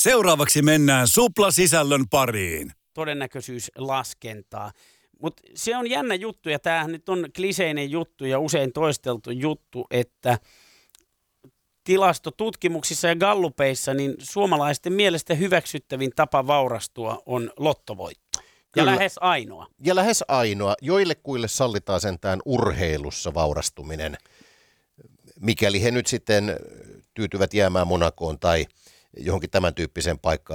Seuraavaksi mennään suplasisällön pariin. Todennäköisyyslaskentaa. Mutta se on jännä juttu, ja tämähän nyt on kliseinen juttu ja usein toisteltu juttu, että tilastotutkimuksissa ja gallupeissa niin suomalaisten mielestä hyväksyttävin tapa vaurastua on lottovoitto. Ja lähes ainoa. Ja lähes ainoa. Joillekuille sallitaan sentään urheilussa vaurastuminen, mikäli he nyt sitten tyytyvät jäämään Monacoon tai johonkin tämän tyyppiseen paikkaan.